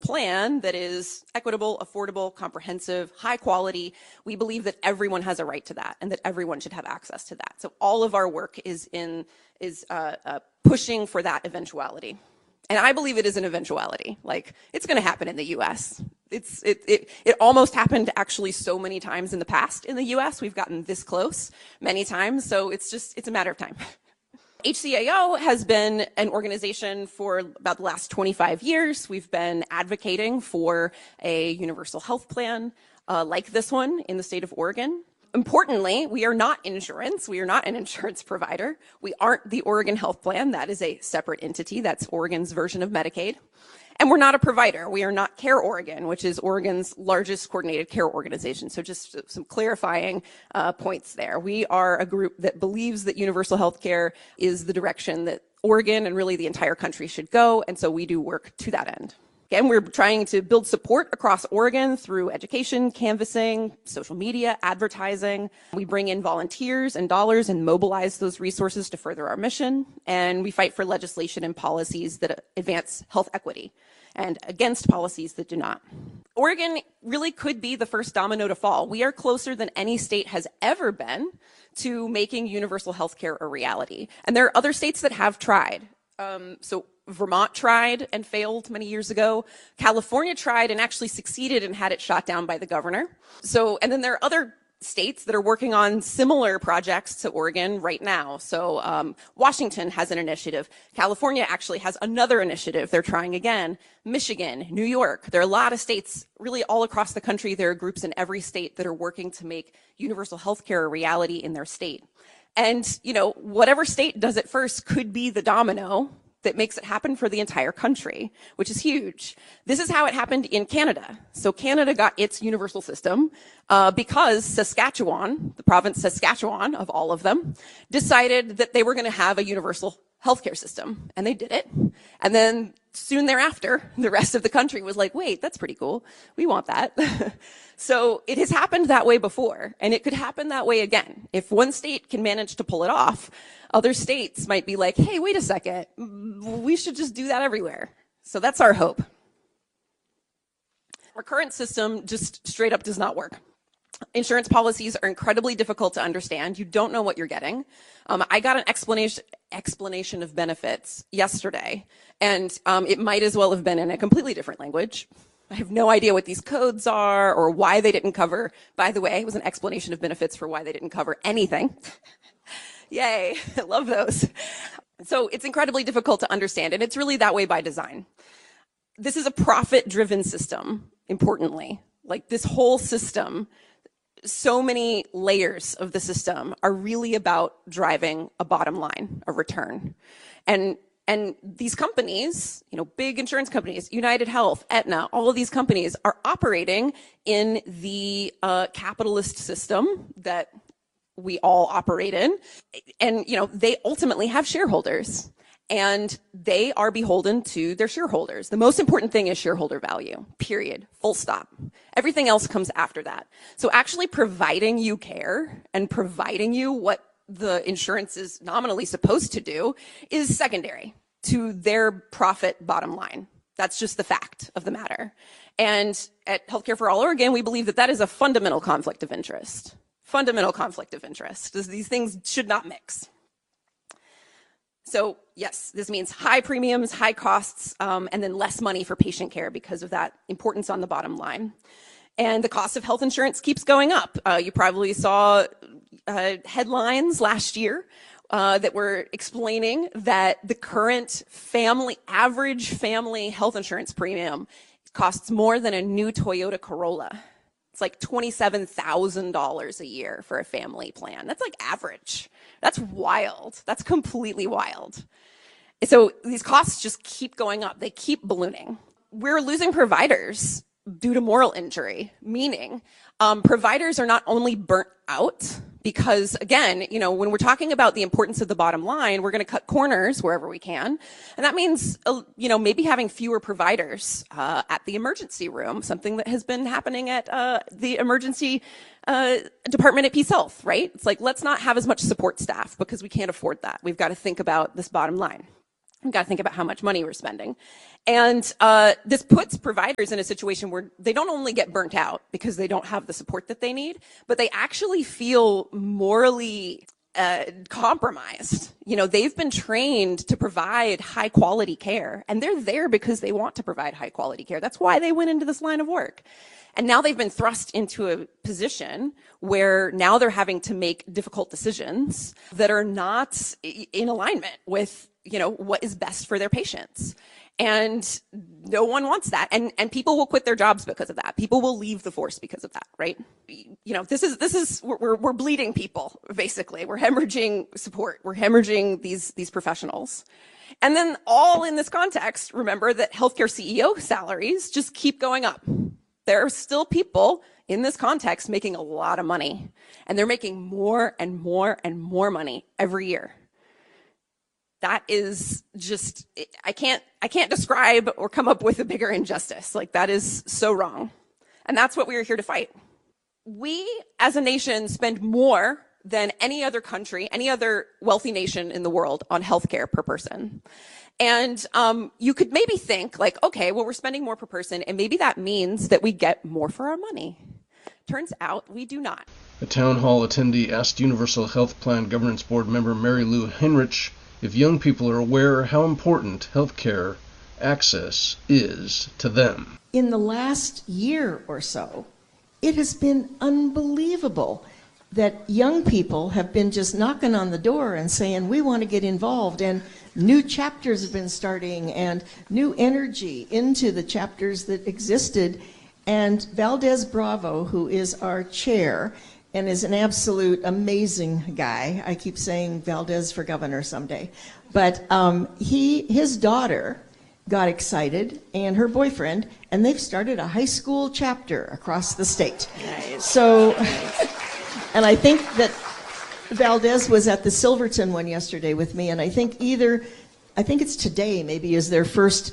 plan that is equitable, affordable, comprehensive, high quality. We believe that everyone has a right to that and that everyone should have access to that. So all of our work is pushing for that eventuality. And I believe it is an eventuality. Like, it's going to happen in the U.S. It almost happened actually so many times in the past in the U.S. We've gotten this close many times. So it's a matter of time. HCAO has been an organization for about the last 25 years. We've been advocating for a universal health plan like this one in the state of Oregon. Importantly, we are not insurance. We are not an insurance provider. We aren't the Oregon Health Plan. That is a separate entity. That's Oregon's version of Medicaid. And we're not a provider. We are not Care Oregon, which is Oregon's largest coordinated care organization. So just some clarifying points there. We are a group that believes that universal health care is the direction that Oregon and really the entire country should go. And so we do work to that end. Again, we're trying to build support across Oregon through education, canvassing, social media, advertising. We bring in volunteers and dollars and mobilize those resources to further our mission. And we fight for legislation and policies that advance health equity and against policies that do not. Oregon really could be the first domino to fall. We are closer than any state has ever been to making universal health care a reality. And there are other states that have tried. So Vermont tried and failed many years ago. California tried and actually succeeded and had it shot down by the governor. And then there are other states that are working on similar projects to Oregon right now. So Washington has an initiative. California actually has another initiative. They're trying again. Michigan, New York. There are a lot of states really all across the country. There are groups in every state that are working to make universal health care a reality in their state. And, whatever state does it first could be the domino that makes it happen for the entire country, which is huge. This is how it happened in Canada. So Canada got its universal system because Saskatchewan, the province Saskatchewan of all of them, decided that they were going to have a universal healthcare system, and they did it. And then soon thereafter, the rest of the country was like, wait, that's pretty cool. We want that. So it has happened that way before, and it could happen that way again. If one state can manage to pull it off, other states might be like, hey, wait a second, we should just do that everywhere. So that's our hope. Our current system just straight up does not work. Insurance policies are incredibly difficult to understand. You don't know what you're getting. I got an explanation of benefits yesterday, and it might as well have been in a completely different language. I have no idea what these codes are or why they didn't cover. By the way, it was an explanation of benefits for why they didn't cover anything. Yay, I love those. So it's incredibly difficult to understand, and it's really that way by design. This is a profit-driven system, importantly. Like, this whole system, so many layers of the system are really about driving a bottom line, a return. And these companies, big insurance companies, United Health, Aetna, all of these companies are operating in the capitalist system that we all operate in. And, they ultimately have shareholders, and they are beholden to their shareholders. The most important thing is shareholder value, period, full stop. Everything else comes after that. So actually providing you care and providing you what the insurance is nominally supposed to do is secondary to their profit bottom line. That's just the fact of the matter. And at Healthcare for All Oregon, we believe that that is a fundamental conflict of interest. Fundamental conflict of interest. These things should not mix. So yes, this means high premiums, high costs, and then less money for patient care because of that importance on the bottom line. And the cost of health insurance keeps going up. You probably saw headlines last year that were explaining that the current average family health insurance premium costs more than a new Toyota Corolla. It's like $27,000 a year for a family plan. That's like average. That's wild. That's completely wild. So these costs just keep going up. They keep ballooning. We're losing providers due to moral injury, meaning providers are not only burnt out because, again, when we're talking about the importance of the bottom line, we're going to cut corners wherever we can. And that means, maybe having fewer providers at the emergency room, something that has been happening at the emergency department at Peace Health, right? It's like, let's not have as much support staff because we can't afford that. We've got to think about this bottom line. We've got to think about how much money we're spending. And this puts providers in a situation where they don't only get burnt out because they don't have the support that they need, but they actually feel morally compromised. You know, they've been trained to provide high quality care, and they're there because they want to provide high quality care. That's why they went into this line of work. And now they've been thrust into a position where now they're having to make difficult decisions that are not in alignment with, you know, what is best for their patients. And no one wants that. And people will quit their jobs because of that. People will leave the force because of that, right? You know, we're bleeding people, basically. We're hemorrhaging support. We're hemorrhaging these professionals. And then all in this context, remember that healthcare CEO salaries just keep going up. There are still people in this context making a lot of money, and they're making more and more and more money every year. That is just, I can't describe or come up with a bigger injustice. Like, that is so wrong. And that's what we are here to fight. We as a nation spend more than any other country, any other wealthy nation in the world on healthcare per person. And you could maybe think like, okay, well, we're spending more per person, and maybe that means that we get more for our money. Turns out we do not. A town hall attendee asked Universal Health Plan Governance Board member Mary Lou Henrich if young people are aware how important healthcare access is to them. In the last year or so, it has been unbelievable that young people have been just knocking on the door and saying, we want to get involved, and new chapters have been starting and new energy into the chapters that existed. And Valdez Bravo, who is our chair and is an absolute amazing guy. I keep saying Valdez for governor someday. But his daughter got excited, and her boyfriend, and they've started a high school chapter across the state. Nice. So, and I think that Valdez was at the Silverton one yesterday with me, and I think it's today maybe is their first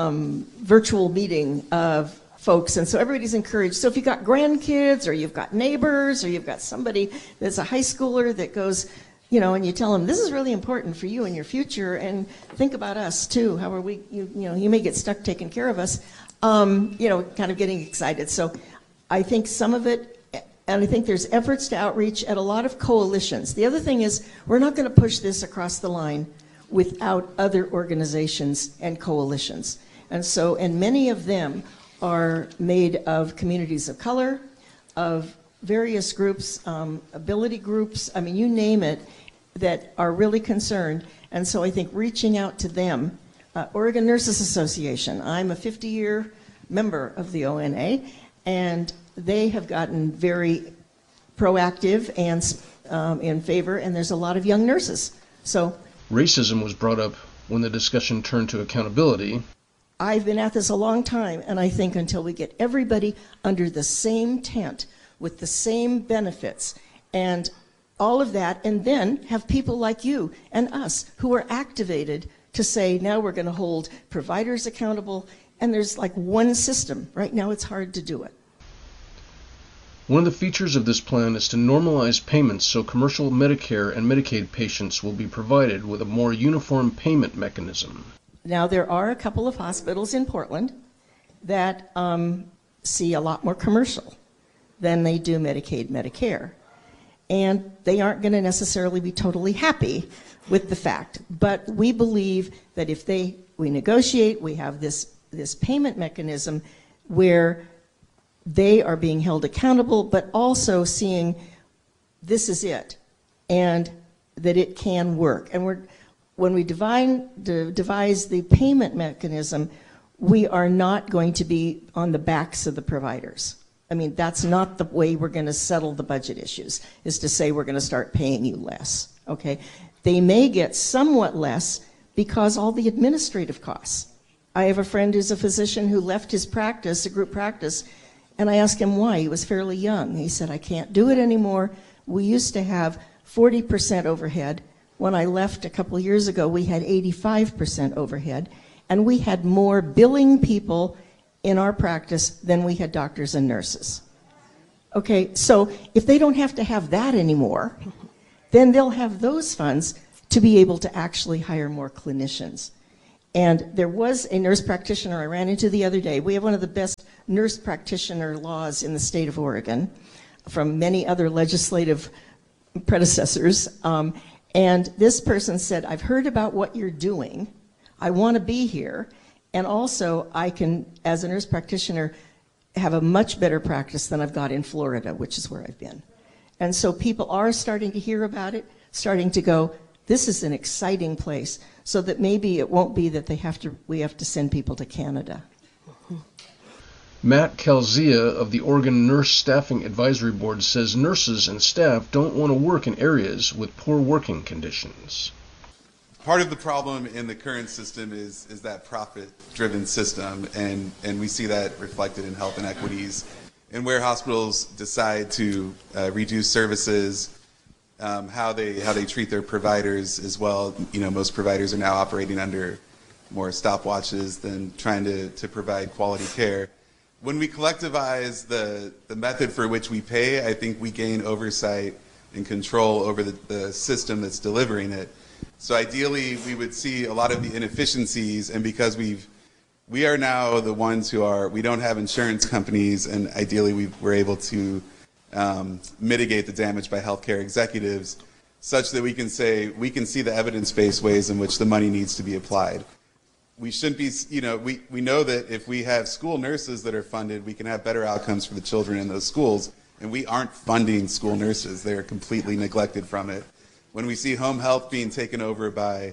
virtual meeting of folks, and so everybody's encouraged. So if you've got grandkids, or you've got neighbors, or you've got somebody that's a high schooler that goes, you know, and you tell them, this is really important for you and your future, and think about us too. How are we, you know, you may get stuck taking care of us, you know, kind of getting excited. So I think some of it, and I think there's efforts to outreach at a lot of coalitions. The other thing is, we're not going to push this across the line without other organizations and coalitions. And so, and many of them are made of communities of color, of various groups, ability groups, I mean, you name it, that are really concerned. And so I think reaching out to them, Oregon Nurses Association, I'm a 50-year member of the ONA, and they have gotten very proactive and in favor, and there's a lot of young nurses. So racism was brought up when the discussion turned to accountability. I've been at this a long time, and I think until we get everybody under the same tent with the same benefits and all of that, and then have people like you and us who are activated to say, now we're going to hold providers accountable, and there's like one system. Right now it's hard to do it. One of the features of this plan is to normalize payments so commercial Medicare and Medicaid patients will be provided with a more uniform payment mechanism. Now, there are a couple of hospitals in Portland that see a lot more commercial than they do Medicaid, Medicare. And they aren't going to necessarily be totally happy with the fact. But we believe that if we negotiate, we have this payment mechanism where they are being held accountable, but also seeing this is it, and that it can work. And when we devise the payment mechanism, we are not going to be on the backs of the providers. I mean, that's not the way we're going to settle the budget issues, is to say we're going to start paying you less, okay? They may get somewhat less because all the administrative costs. I have a friend who's a physician who left his practice, a group practice, and I asked him why. He was fairly young. He said, I can't do it anymore. We used to have 40% overhead. When I left a couple years ago, we had 85% overhead, and we had more billing people in our practice than we had doctors and nurses. Okay, so if they don't have to have that anymore, then they'll have those funds to be able to actually hire more clinicians. And there was a nurse practitioner I ran into the other day. We have one of the best nurse practitioner laws in the state of Oregon from many other legislative predecessors. And this person said, I've heard about what you're doing. I want to be here. And also, I can, as a nurse practitioner, have a much better practice than I've got in Florida, which is where I've been. And so people are starting to hear about it, starting to go, this is an exciting place, so that maybe it won't be that we have to send people to Canada. Matt Calzia of the Oregon Nurse Staffing Advisory Board says nurses and staff don't want to work in areas with poor working conditions. Part of the problem in the current system is that profit-driven system, and we see that reflected in health inequities and where hospitals decide to reduce services, how they treat their providers as well. You know, most providers are now operating under more stopwatches than trying to provide quality care. When we collectivize the method for which we pay, I think we gain oversight and control over the system that's delivering it. So ideally, we would see a lot of the inefficiencies, and because we are now the ones we don't have insurance companies, and ideally we're able to mitigate the damage by healthcare executives such that we can see the evidence-based ways in which the money needs to be applied. We shouldn't be, we know that if we have school nurses that are funded, we can have better outcomes for the children in those schools, and we aren't funding school nurses. They are completely neglected from it. When we see home health being taken over by,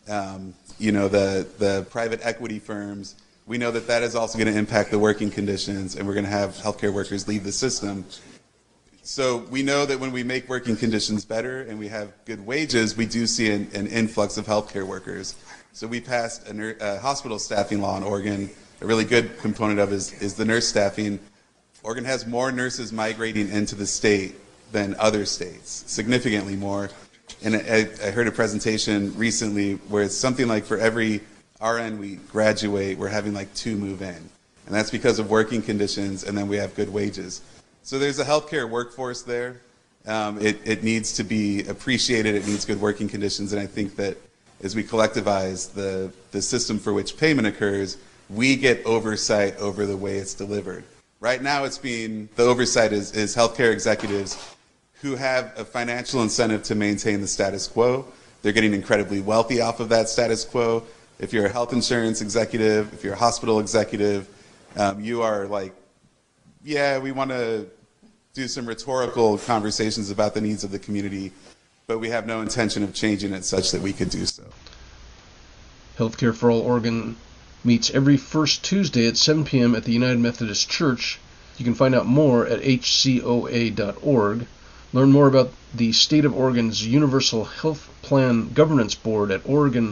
the private equity firms, we know that is also going to impact the working conditions, and we're going to have healthcare workers leave the system. So we know that when we make working conditions better and we have good wages, we do see an influx of healthcare workers. So we passed a hospital staffing law in Oregon. A really good component of it is the nurse staffing. Oregon has more nurses migrating into the state than other states, significantly more. And I heard a presentation recently where it's something like for every RN we graduate, we're having like 2 move in. And that's because of working conditions, and then we have good wages. So there's a healthcare workforce there. It needs to be appreciated. It needs good working conditions. And I think that as we collectivize the system for which payment occurs, we get oversight over the way it's delivered. Right now, the oversight is healthcare executives who have a financial incentive to maintain the status quo. They're getting incredibly wealthy off of that status quo. If you're a health insurance executive, if you're a hospital executive, you are like, yeah, we want to do some rhetorical conversations about the needs of the community, but we have no intention of changing it such that we could do so. Healthcare for All Oregon meets every first Tuesday at 7 p.m. at the United Methodist Church. You can find out more at hcoa.org. Learn more about the State of Oregon's Universal Health Plan Governance Board at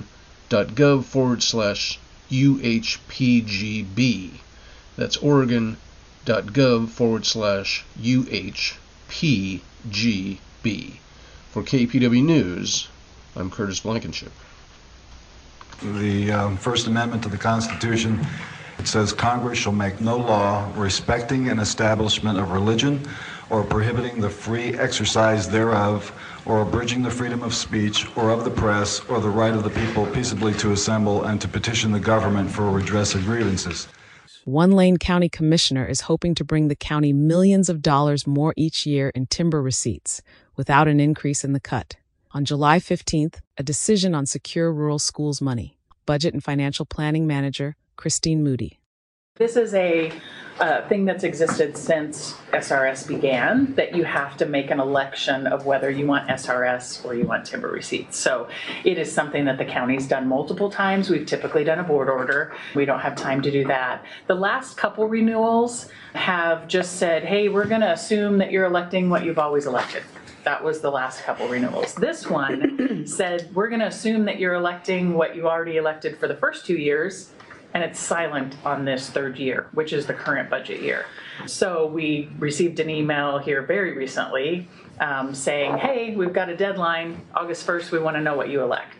oregon.gov/UHPGB. That's oregon.gov/UHPGB. For KPW News, I'm Curtis Blankenship. The First Amendment to the Constitution, it says Congress shall make no law respecting an establishment of religion or prohibiting the free exercise thereof, or abridging the freedom of speech or of the press, or the right of the people peaceably to assemble and to petition the government for redress of grievances. One Lane County Commissioner is hoping to bring the county millions of dollars more each year in timber receipts, without an increase in the cut. On July 15th, a decision on Secure Rural Schools money. Budget and Financial Planning Manager Christine Moody. This is a thing that's existed since SRS began, that you have to make an election of whether you want SRS or you want timber receipts. So it is something that the county's done multiple times. We've typically done a board order. We don't have time to do that. The last couple renewals have just said, hey, we're going to assume that you're electing what you've always elected. That was the last couple renewals. This one said, we're going to assume that you're electing what you already elected for the first 2 years, and it's silent on this third year, which is the current budget year. So we received an email here very recently saying, hey, we've got a deadline, August 1st, we want to know what you elect.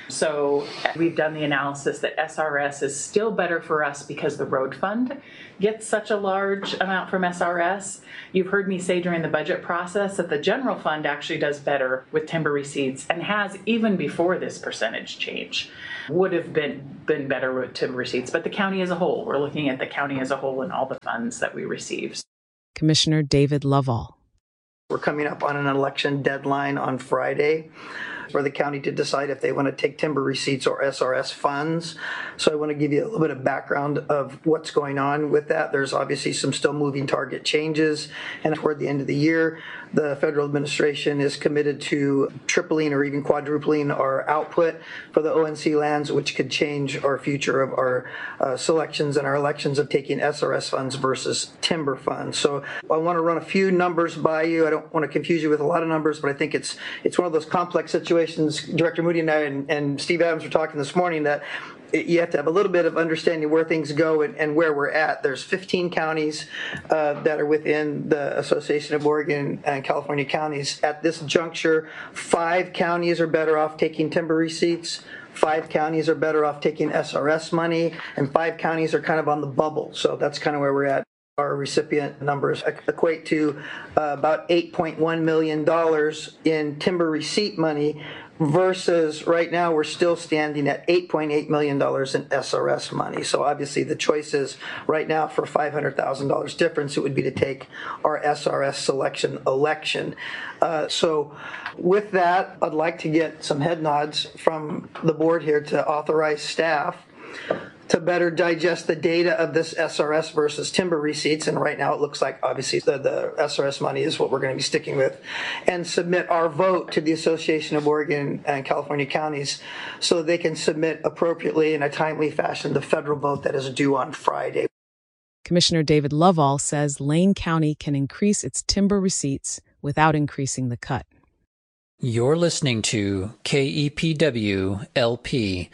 So we've done the analysis that SRS is still better for us because the road fund gets such a large amount from SRS. You've heard me say during the budget process that the general fund actually does better with timber receipts, and has even before this percentage change. Would have been better with timber receipts, but the county as a whole, we're looking at the county as a whole and all the funds that we receive. Commissioner David Lovall. We're coming up on an election deadline on Friday for the county to decide if they want to take timber receipts or SRS funds. So I want to give you a little bit of background of what's going on with that. There's obviously some still moving target changes, and toward the end of the year, the federal administration is committed to tripling or even quadrupling our output for the ONC lands, which could change our future of our selections and our elections of taking SRS funds versus timber funds. So I want to run a few numbers by you. I don't want to confuse you with a lot of numbers, but I think it's one of those complex situations. Director Moody and I and Steve Adams were talking this morning that you have to have a little bit of understanding where things go and where we're at. There's 15 counties that are within the Association of Oregon and California Counties. At this juncture, 5 counties are better off taking timber receipts, 5 counties are better off taking SRS money, and 5 counties are kind of on the bubble. So that's kind of where we're at. Our recipient numbers equate to about $8.1 million in timber receipt money, versus right now we're still standing at $8.8 million in SRS money. So obviously the choice is right now for $500,000 difference, it would be to take our SRS selection election. So with that, I'd like to get some head nods from the board here to authorize staff to better digest the data of this SRS versus timber receipts. And right now it looks like obviously the SRS money is what we're going to be sticking with, and submit our vote to the Association of Oregon and California Counties so they can submit appropriately in a timely fashion the federal vote that is due on Friday. Commissioner David Lovall says Lane County can increase its timber receipts without increasing the cut. You're listening to KEPW LP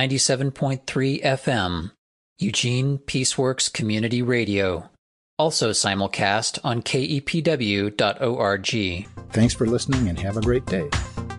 97.3 FM, Eugene Peaceworks Community Radio, also simulcast on kepw.org. Thanks for listening and have a great day.